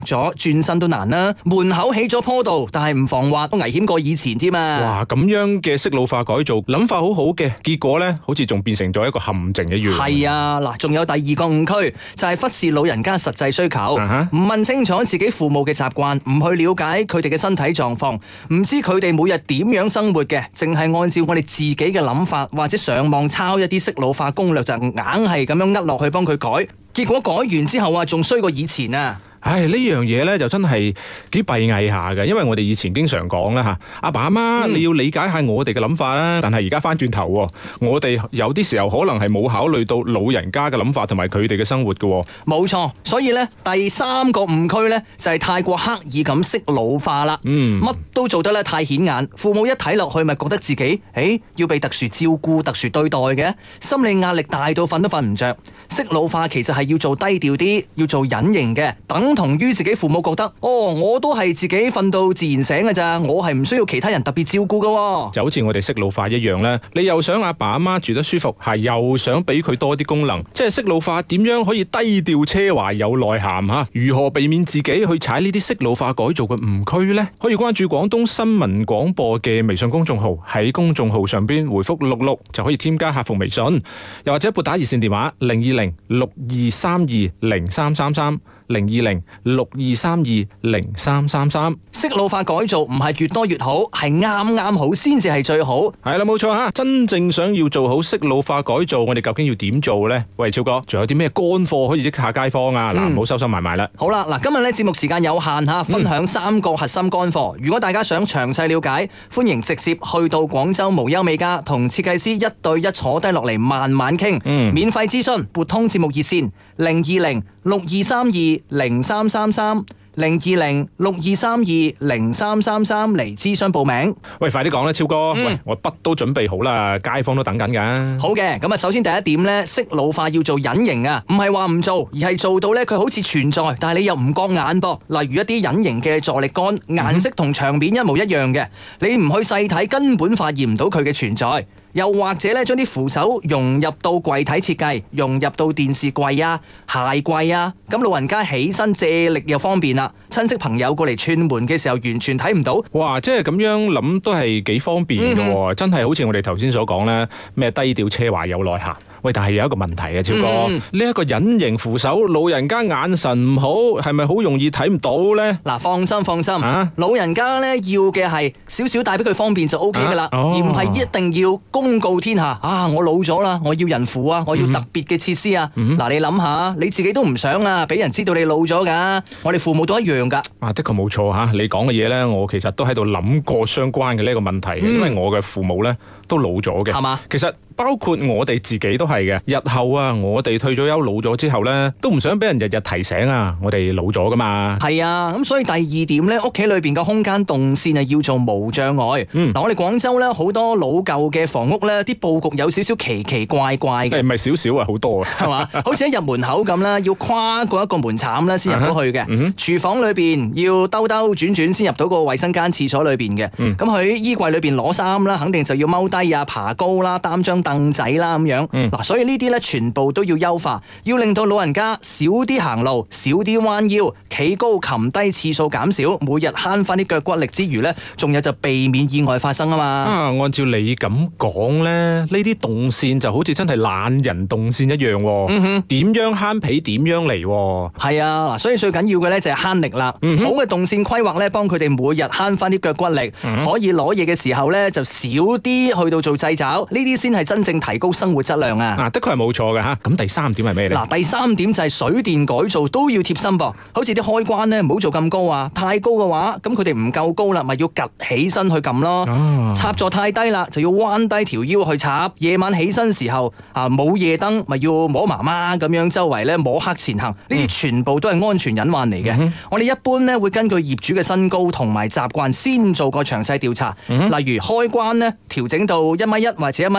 咗，轉身都難啦。門口起咗坡度，但係唔防滑，都危險過以前添啊！ 哇，咁樣嘅適老化改造，諗法好好嘅，結果呢好似仲變成咗一個陷阱一樣。 係啊，嗱，仲有第二個誤區就係忽視老人家實際需求，唔問清楚自己父母嘅習慣，唔去了解佢哋嘅身體狀況，唔知佢哋每日點樣生活嘅，淨係按照我哋自己嘅諗法，或者上網抄一啲適老化攻略，就硬係咁樣落去幫佢改，結果改完之後啊，仲衰過以前啊！ 唉，呢樣嘢咧就真係幾閉翳下嘅，因為我哋以前經常講啦吓，阿爸阿媽你要理解下我哋嘅諗法啦。但係而家翻轉頭，我哋有啲時候可能係冇考慮到老人家嘅諗法同埋佢哋嘅生活嘅。冇錯，所以咧第三個誤區咧就係太過刻意咁適老化啦。乜都做得咧太顯眼，父母一睇落去咪覺得自己要被特殊照顧、特殊對待嘅，心理壓力大到瞓都瞓唔着。適老化其實係要做低調啲，要做隱形嘅，等同於自己父母覺得我都係自己瞓到自然醒嘅咋，我係唔需要其他人特別照顧嘅。就好似我哋適老化一樣咧，你又想阿爸阿媽住得舒服，係又想俾佢多啲功能，即係適老化點樣可以低調奢華有內涵吓？如何避免自己去踩呢啲適老化改造嘅誤區呢？可以關注廣東新聞廣播嘅微信公眾號，喺公眾號上邊回覆66就可以添加客服微信，又或者撥打熱線電話02062320333。02062320333。適老化改造唔係越多越好，係啱啱好先至係最好。係啦，冇錯吓。真正想要做好適老化改造，我哋究竟要點做呢？喂，超哥，仲有啲咩乾貨可以益下街坊啊？嗱，唔好收收埋埋啦。好啦，嗱，今日咧節目時間有限吓，分享3個核心乾貨。如果大家想詳細了解，歡迎直接去到廣州無憂美家同設計師1對1坐低落嚟慢慢傾。免費諮詢，撥通節目熱線02062320333。02062320333嚟諮詢報名。喂，快啲講啦，超哥。喂，我筆都準備好啦，街坊都等緊噶。好嘅，咁啊，首先第一點咧，適老化要做隱形啊，唔係話唔做，而係做到咧佢好似存在，但係你又唔覺眼噃。例如一啲隱形嘅助力桿，顏色同牆面一模一樣嘅，你唔去細睇，根本發現唔到佢嘅存在。又或者咧，將啲扶手融入到櫃體設計，融入到電視櫃啊、鞋櫃啊，咁老人家起身借力又方便啦。親戚朋友過嚟串門嘅時候，完全睇唔到。哇！即係咁樣諗都係幾方便嘅，真係好似我哋頭先所講咧，咩低調奢華有內涵。喂，但係有一個問題啊，超哥，呢一個隱形扶手，老人家眼神唔好，係咪好容易睇唔到呢？嗱，放心，老人家咧要嘅係少少帶俾佢方便就 OK 噶啦，而唔係一定要公告天下啊！我老咗啦，我要人扶啊，我要特別嘅設施啊。嗱，你諗下，你自己都唔想啊，俾人知道你老咗噶。我哋父母都一樣噶。啊，的確冇錯吓，你講嘅嘢咧，我其實都喺度諗過相關嘅呢個問題，因為我嘅父母咧都老咗嘅，係嘛？其實包括我哋自己都係嘅。日後啊，我哋退咗休老咗之後咧，都唔想俾人日日提醒啊，我哋老咗噶嘛。係啊，咁所以第二點咧，屋企裏邊嘅空間動線係要做無障礙。嗱，我哋廣州咧好多老舊嘅房屋咧，啲佈局有少少奇奇怪怪嘅。唔係少少啊，好多啊，係嘛？好似一入門口咁啦，要跨過一個門檻啦，先入到去嘅。廚房裏邊要兜兜轉轉先入到個衛生間、廁所裏邊嘅。咁喺衣櫃裏邊攞衫啦，肯定就要踎低啊、爬高啦、擔張凳仔啦咁樣。嗱，所以呢啲咧全部都要優化，要令到老人家少啲行路，少啲彎腰，企高擒低次數減少，每日慳翻啲腳骨力之餘咧，仲有就避免意外發生啊嘛。按照你咁講咧，呢啲動線就好似真係懶人動線一樣喎。點樣慳皮點樣嚟喎。係啊，嗱，所以最緊要嘅咧就係慳力啦。好嘅動線規劃咧，幫佢哋每日慳翻啲腳骨力，可以攞嘢嘅時候咧就少啲去到做掣肘，呢啲先係真正提高生活質量啊。的確係冇錯嘅吓。咁第三點係咩咧？嗱，第三點就係水電改造都要貼心噃，好似啲開關咧唔好做咁高啊，太高嘅話，咁佢哋唔夠高啦，咪要趌起身去撳咯。插座太低啦，就要彎低條腰去插。夜晚起身時候啊，冇夜燈，咪要摸媽媽咁樣周圍咧摸黑前行。呢啲全部都係安全隱患嚟嘅。我哋一般咧會根據業主嘅身高同埋習慣先做個詳細調查。例如開關咧調整到1.1米或者1.2米，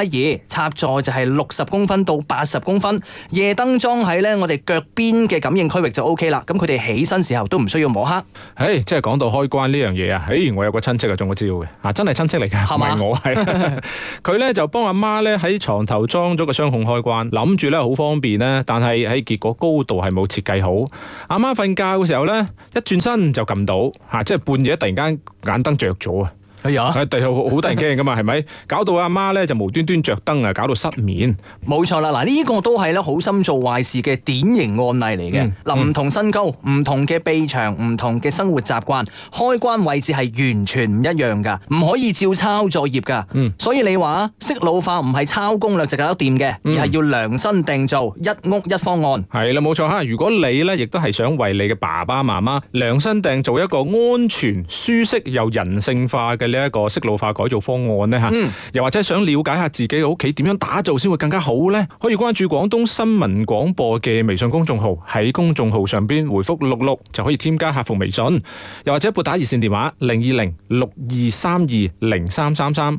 插座就係60公分到80公分，夜燈裝喺咧我哋腳邊嘅感應區域就 OK 啦。咁佢哋起身時候都唔需要摸黑。 即係講到開關呢樣嘢啊，我有個親戚啊中咗招嘅，真係親戚嚟嘅，唔係我係佢咧就幫阿媽咧喺床頭裝咗個雙控開關，諗住咧好方便咧，但係結果高度係冇設計好，阿媽瞓覺嘅時候咧一轉身就撳到即係半夜突然間眼燈着咗啊！好得人驚噶嘛，係咪？搞到阿媽咧就無端端着燈啊，搞到失眠。 冇錯啦，嗱呢個都係咧好心做壞事嘅典型案例嚟嘅。嗱，唔同身高、唔同嘅臂長、唔同嘅生活習慣，開關位置係完全唔一樣噶，唔可以照抄作業噶。所以你話識老化唔係抄攻略就搞得掂嘅，而係要量身訂造，一屋一方案。係啦，冇錯吓。如果你咧亦都係想為你嘅爸爸媽媽量身訂造一個安全、舒適又人性化嘅呢一個識老化改造方案呢，又或者想了解下自己嘅屋企點樣打造先會更加好呢，可以關注廣東新聞廣播嘅微信公眾號，喺公眾號上邊回覆66就可以添加客服微信，又或者撥打熱線電話02062320333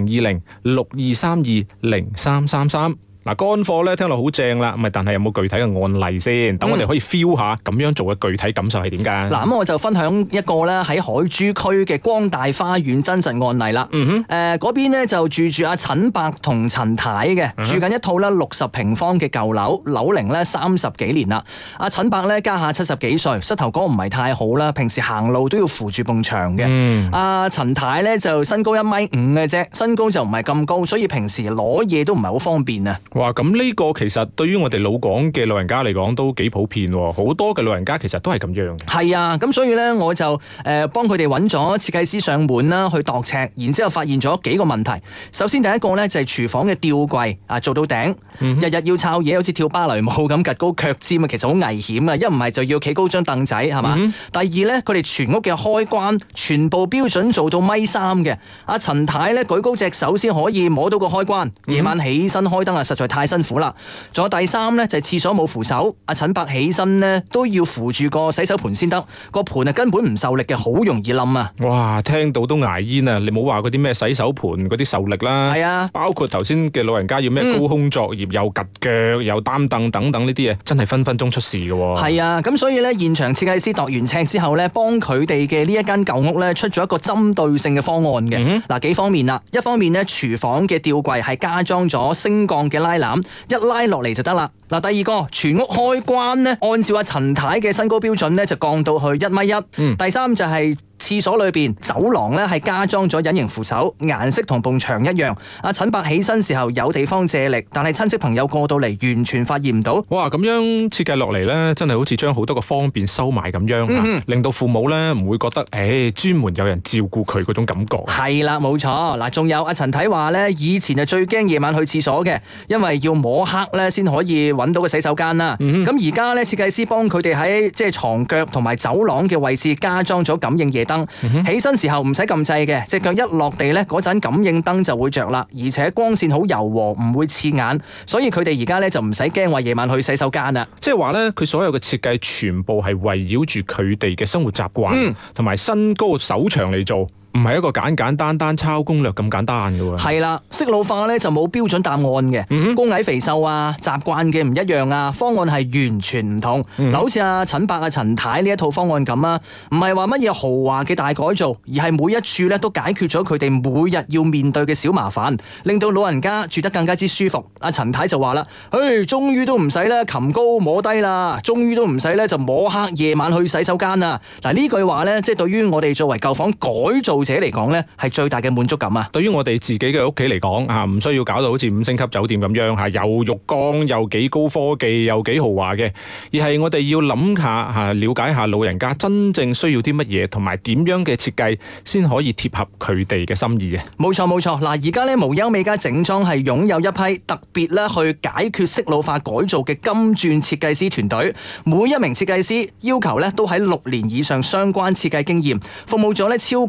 02062320333。嗱，乾貨咧聽落好正啦，但係有冇具體嘅案例先？等我哋可以 feel 下咁樣做嘅具體感受係點㗎？嗱，咁我就分享一個咧喺海珠區嘅光大花園真實案例啦。嗰邊咧就住阿陳伯同陳太嘅，住緊一套咧60平方嘅舊樓，樓齡咧30幾年啦。阿陳伯咧家下70幾歲，膝頭哥唔係太好啦，平時行路都要扶住埲牆嘅。阿陳太咧就身高1.5米嘅啫，身高就唔係咁高，所以平時攞嘢都唔係好方便啊。哇！咁呢個其實對於我哋老廣嘅老人家嚟講都幾普遍喎，好多嘅老人家其實都係咁樣嘅。係啊，咁所以咧我就幫佢哋揾咗設計師上門啦，去度尺，然之後發現咗幾個問題。首先第一個咧就係廚房嘅吊櫃做到頂，日日要抄嘢，好似跳芭蕾舞咁，趌高腳尖啊，其實好危險啊！一唔係就要企高張凳仔，係嘛？第二咧，佢哋全屋嘅開關全部標準做到1.3米嘅。阿陳太咧舉高隻手先可以摸到個開關，夜晚起身開燈實在太辛苦啦。仲有第三咧就係廁所冇扶手，阿陳伯起身咧都要扶住個洗手盆先得，個盆根本唔受力嘅，好容易冧啊！哇，聽到都牙煙啊！你冇話嗰啲咩洗手盆嗰啲受力啦，係啊，包括頭先嘅老人家要咩高空作業，又趌腳又擔凳等等呢啲嘢，真係分分鐘出事嘅。係啊，咁所以咧現場設計師度完尺之後咧，幫佢哋嘅呢一間舊屋咧出咗一個針對性嘅方案嘅。嗱，幾方面啦，一方面咧廚房嘅吊櫃係加裝咗升降嘅拉籃，一拉落嚟就得啦。嗱，第二個全屋開關咧，按照阿陳太嘅身高標準咧，就降到去1.1米。第三就係廁所裏邊走廊咧係加裝咗隱形扶手，顏色同埲牆一樣。阿陳伯起身時候有地方借力，但係親戚朋友過到嚟完全發現唔到。哇，咁樣設計落嚟咧，真係好似將好多個方便收埋咁樣，令到父母咧唔會覺得專門有人照顧佢嗰種感覺。係啦，冇錯。嗱，仲有阿陳太話咧，以前就最驚夜晚去廁所嘅，因為要摸黑咧先可以揾到個洗手間啦。咁而家咧設計師幫佢哋喺即係床腳同埋走廊嘅位置加裝咗感應夜燈。起身時候唔使撳掣嘅，隻腳一落地咧，嗰陣感應燈就會着啦，而且光線好柔和，唔會刺眼，所以佢哋而家咧就唔使驚話夜晚去洗手間啦。即係話咧，佢所有嘅設計全部係圍繞住佢哋嘅生活習慣同埋身高手長嚟做。唔係一個簡簡單單抄攻略咁簡單嘅喎。係啦，識老化咧就冇標準答案嘅。高矮肥瘦啊，習慣嘅唔一樣啊，方案係完全唔同。好似阿陳伯、阿陳太呢一套方案咁啊，唔係話乜嘢豪華嘅大改造，而係每一處咧都解決咗佢哋每日要面對嘅小麻煩，令到老人家住得更加之舒服。阿陳太就話啦：終於都唔使咧擒高摸低啦，終於都唔使咧就摸黑夜晚去洗手間啦。嗱，呢句話咧，即係對於我哋作為舊房改造者嚟講咧，係最大嘅滿足感啊！對於我哋自己嘅屋企嚟講，唔需要搞到好似5星級酒店咁樣，又浴缸又幾高科技又幾豪華嘅，而係我哋要諗下了解下老人家真正需要啲乜嘢，同埋點樣嘅設計先可以貼合佢哋嘅心意嘅。冇錯冇錯，嗱，而家咧無憂美家整裝係擁有一批特別咧去解決適老化改造嘅金鑽設計師團隊，每一名設計師要求咧都喺6年以上相關設計經驗，服務咗咧超過咗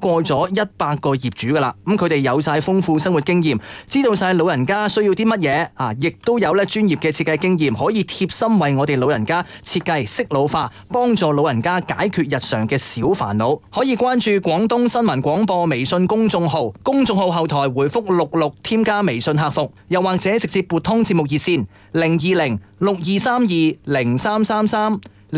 咗100個業主噶啦。咁佢哋有晒豐富生活經驗，知道晒老人家需要啲乜嘢啊，亦都有咧專業嘅設計經驗，可以貼心為我哋老人家設計適老化，幫助老人家解決日常嘅小煩惱。可以關注廣東新聞廣播微信公眾號，公眾號後台回覆66添加微信客服，又或者直接撥通節目熱線020-6232-0333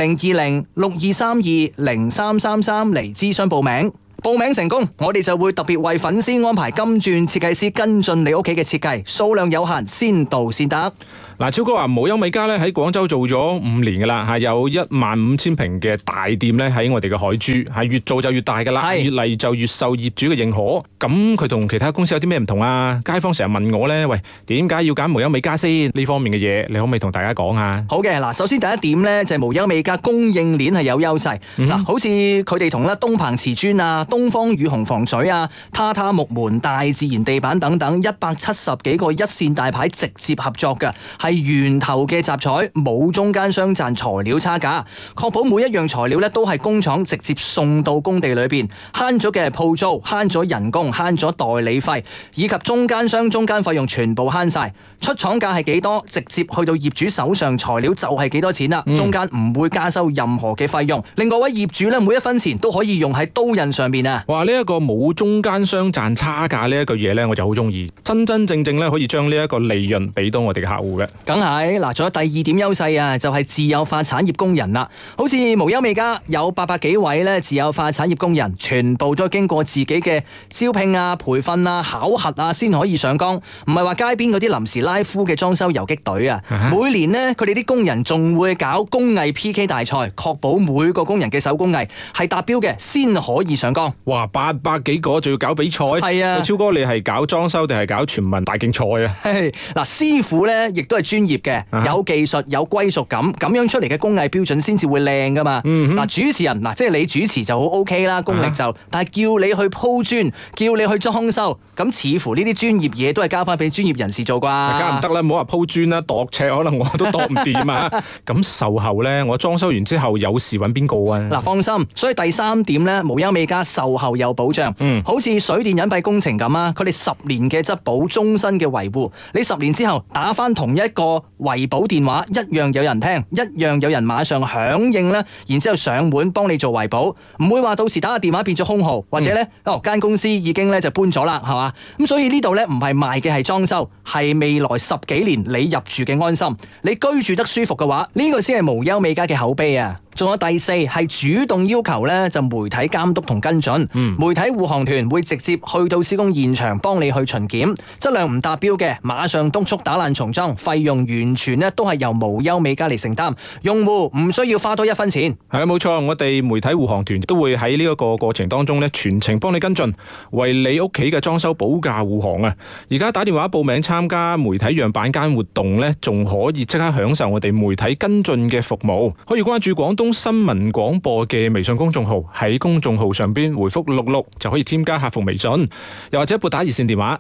020-6232-0333嚟諮詢報名。報名成功，我哋就會特別為粉絲安排金鑽設計師跟進你屋企嘅設計，數量有限，先到先得。 嗱，超哥話無憂美家咧喺廣州做咗5年噶啦，有15000平嘅大店咧喺我哋嘅海珠，越做就越大噶啦，越嚟就越受業主嘅認可。咁佢同其他公司有啲咩唔同啊？街坊成日問我咧，喂，點解要揀無憂美家先？呢方面嘅嘢，你可唔可以同大家講下？ 好嘅，嗱，首先第一點咧就係無憂美家供應鏈係有優勢。好似佢哋同東鵬瓷磚啊、東方雨虹防水啊、榻榻木門、大自然地板等等170幾個一線大牌直接合作嘅，係源頭嘅集採，冇中間商賺材料差價，確保每一樣材料咧都係工廠直接送到工地裏邊，慳咗嘅係鋪租，慳咗人工，慳咗代理費，以及中間商中間費用全部慳晒。出廠價係幾多，直接去到業主手上，材料就係幾多錢啦，中間唔會加收任何嘅費用，令各位業主咧每一分錢都可以用喺刀刃上面啊！ 哇！呢一個冇中間商賺差價呢一句嘢咧，我就好中意，真真正正咧可以將呢一個利潤俾到我哋嘅客戶嘅。 梗係嗱，仲有第二點優勢啊，就係自有化產業工人啦。好似無憂美家有800幾位咧自有化產業工人，全部都經過自己嘅招聘啊、培訓啊、考核啊，先可以上崗，唔係話街邊嗰啲臨時拉夫嘅裝修游擊隊啊。每年呢，佢哋啲工人仲會搞工藝 PK 大賽，確保每個工人嘅手工藝係達標嘅，先可以上崗。 哇！800幾個仲要搞比賽， 係啊！ 超哥，你係搞裝修定係搞全民大競賽啊？ 嗱，師傅咧亦都係專業嘅，有技術有歸屬感，咁樣出嚟嘅工藝標準先至會靚噶嘛。嗱，主持人嗱，即係你主持就好 OK 啦，功力就，但係叫你去鋪磚，叫你去裝修，咁似乎呢啲專業嘢都係交翻俾專業人士做啩。 梗唔得啦，唔好話鋪磚啦，度尺可能我都度唔掂啊。咁售後咧，我裝修完之後有事揾邊個啊？ 嗱，放心，所以第3點咧，無憂美家售後有保障，好似水電隱蔽工程咁啊，佢哋10年嘅質保，終身嘅維護，你10年之後打翻同一個維保電話，一樣有人聽，一樣有人馬上響應咧，然之後上門幫你做維保，唔會話到時打個電話變咗空號，或者咧間公司已經咧就搬咗啦，係嘛？咁所以呢度咧唔係賣嘅係裝修，係未來10幾年你入住嘅安心，你居住得舒服嘅話，呢個先係無憂美家嘅口碑啊！仲有第4係主動要求咧，就媒體監督同跟進，媒體護航團會直接去到施工現場幫你去巡檢，質量唔達標嘅馬上督促打爛重裝，費用完全咧都係由無憂美家嚟承擔，用戶唔需要花多1分錢。 係啊，冇錯，我哋媒體護航團都會喺呢一個過程當中咧全程幫你跟進，為你屋企嘅裝修保駕護航啊！而家打電話報名參加媒體樣板間活動咧，仲可以即刻享受我哋媒體跟進嘅服務，可以關注廣東新聞廣播嘅微信公眾號，喺公眾號上邊回覆66就可以添加客服微信，又或者撥打熱線電話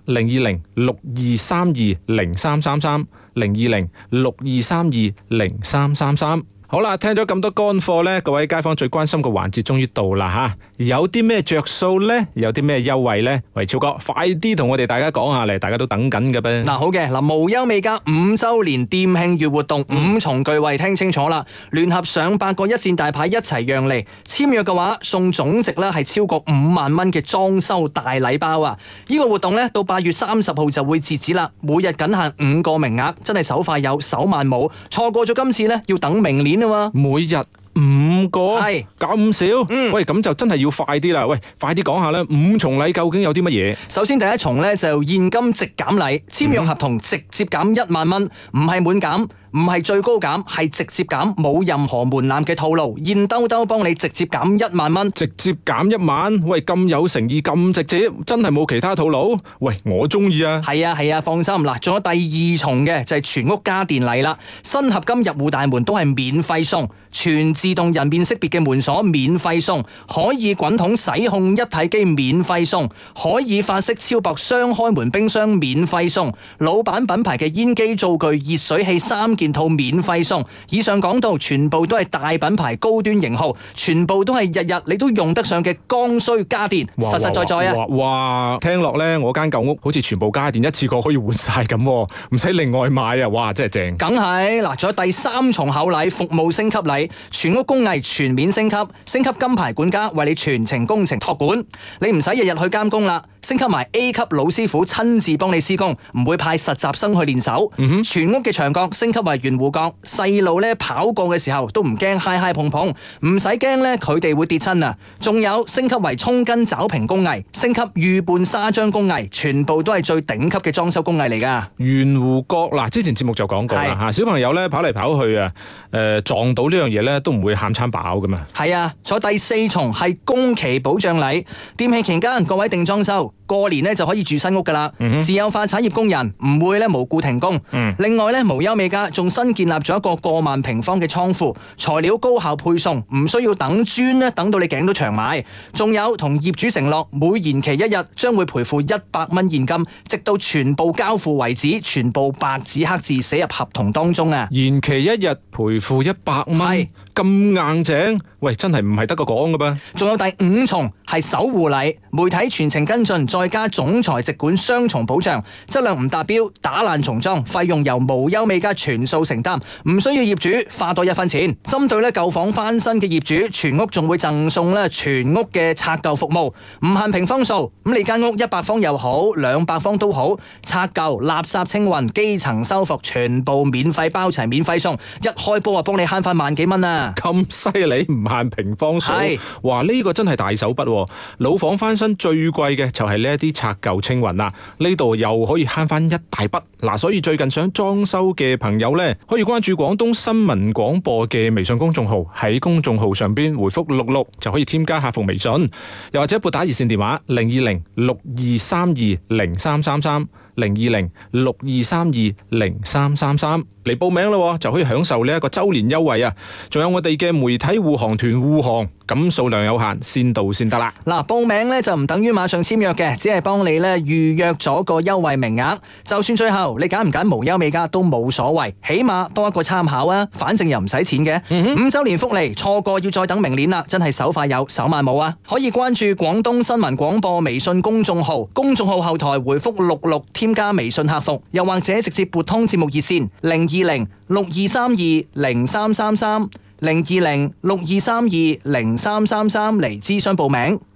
020-6232-0333 020-6232-0333。好啦，聽咗咁多乾貨呢，各位街坊最關心嘅環節終於到啦吓，有啲咩着數呢？有啲咩優惠呢？喂，超哥，快啲同我哋大家講下嚟，大家都等緊嘅噃。 好嘅，無憂美家5周年店慶月活動5重巨惠，聽清楚啦！聯合上百個一線大牌一齊讓利，簽約嘅話送總值咧係超過5萬蚊嘅裝修大禮包啊！呢個活動呢，到8月30號就會截止啦，每日僅限5個名額，真係手快有手慢冇，錯過咗今次呢，要等明年。 每日5個， 係咁少？喂，咁就真係要快啲啦！喂，快啲講下啦，5重禮究竟有啲乜嘢？ 首先第一重呢，就現金直減禮，簽約合同直接減1萬蚊，唔係滿減。唔係最高減，係直接減，冇任何門檻嘅套路，現兜兜幫你直接減1萬蚊， 直接減1萬，喂，咁有誠意，咁直接，真係冇其他套路。喂，我中意啊！ 係啊，放心嗱，仲有第2重嘅就係全屋家電禮啦，新合金入戶大門都係免費送，全自動人面識別嘅門鎖免費送，可以滾筒洗控一體機免費送，可以法式超薄雙開門冰箱免費送，老闆品牌嘅煙機灶具熱水器3件件套免費送。以上講到全部都係大品牌高端型號，全部都係日日你都用得上嘅剛需家電，實實在在啊！ 哇，聽落咧，我間舊屋好似全部家電一次過可以換晒咁，唔使另外買啊！哇，真係正。 梗係嗱，仲有第三重厚禮，服務升級禮，全屋工藝全面升級，升級金牌管家為你全程工程託管，你唔使日日去監工啦，升級埋 A 級老師傅親自幫你施工，唔會派實習生去練手。全屋嘅牆角升級為圓弧角，細路咧跑過嘅時候都唔驚揩揩碰碰，唔使驚咧佢哋會跌親啊！仲有升級為沖根爪平工藝，升級預拌砂漿工藝，全部都係最頂級嘅裝修工藝嚟噶。 圓弧角嗱，之前節目就講過啦吓，小朋友咧跑嚟跑去啊，撞到呢樣嘢咧都唔會喊餐飽噶嘛。 係啊，坐第四重係工期保障禮，店慶期間各位定裝修，過年咧就可以住新屋噶啦。自有化產業工人唔會咧無故停工。另外咧，無憂美家仲新建立咗一個過萬平方嘅倉庫，材料高效配送，唔需要等磚咧等到你頸都長埋。仲有同業主承諾，每延期一日將會賠付100蚊現金，直到全部交付為止，全部白紙黑字寫入合同當中啊！ 延期一日賠付100蚊，咁硬淨，喂，真係唔係得個講噶噃。 仲有第5重係守護禮，媒體全程跟進，再加總裁直管雙重保障，質量唔達標打爛重裝，費用由無憂美家全數承擔，唔需要業主花多1分錢。針對咧舊房翻新嘅業主，全屋仲會贈送咧全屋嘅拆舊服務，唔限平方數。咁你間屋100方又好，200方都好，拆舊、垃圾清運、基層修復，全部免費包齊，免費送。一開波啊，幫你慳翻萬幾蚊啊！ 咁犀利，唔限平方數，哇！呢個真係大手筆。老房翻新最貴嘅就係呢一啲拆舊清運啦，呢度又可以慳翻一大筆。嗱，所以最近想裝修嘅朋友呢，可以關注廣東新聞廣播嘅微信公眾號，喺公眾號上邊回覆66就可以添加客服微信，又或者撥打熱線電話02062320333。02062320333嚟報名咯，就可以享受呢一個周年優惠啊！仲有我哋嘅媒體護航團護航，咁數量有限，先到先得啦。 嗱，報名咧就唔等於馬上簽約嘅，只係幫你咧預約咗個優惠名額。就算最後你揀唔揀無憂美家都冇所謂，起碼多一個參考啊！反正又唔使錢嘅。5周年福利錯過要再等明年啦，真係手快有手慢冇啊！可以關注廣東新聞廣播微信公眾號，公眾號後台回覆66添加微信客服，又或者直接撥通節目熱線02062320333 02062320333嚟諮詢報名。